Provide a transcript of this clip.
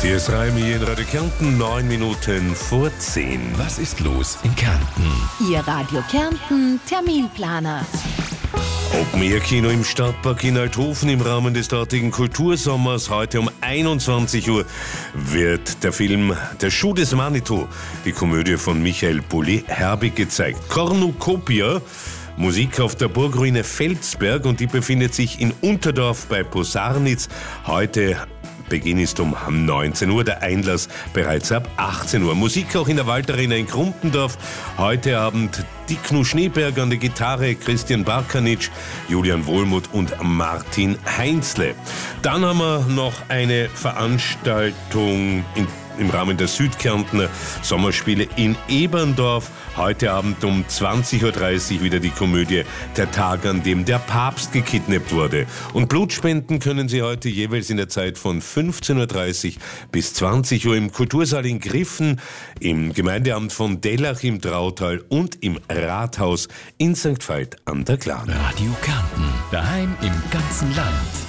Hier ist Raimi in Radio Kärnten, 9 Minuten vor 10. Was ist los in Kärnten? Ihr Radio Kärnten Terminplaner. Open-Air-Kino im Stadtpark in Althofen im Rahmen des dortigen Kultursommers. Heute um 21 Uhr wird der Film Der Schuh des Manitou, die Komödie von Michael Bulli-Herbig gezeigt. Cornucopia, Musik auf der Burgruine Felsberg, und die befindet sich in Unterdorf bei Posarnitz. Heute Beginn ist um 19 Uhr, der Einlass bereits ab 18 Uhr. Musik auch in der Waldarena in Krumpendorf. Heute Abend Diknu Schneeberg an der Gitarre, Christian Barkanitsch, Julian Wohlmuth und Martin Heinzle. Dann haben wir noch eine Veranstaltung im Rahmen der Südkärntner Sommerspiele in Eberndorf. Heute Abend um 20.30 Uhr wieder die Komödie Der Tag, an dem der Papst gekidnappt wurde. Und Blutspenden können Sie heute jeweils in der Zeit von 15.30 Uhr bis 20 Uhr im Kultursaal in Griffen, im Gemeindeamt von Dellach im Trautal und im Rathaus in St. Veit an der Glan. Radio Kärnten, daheim im ganzen Land.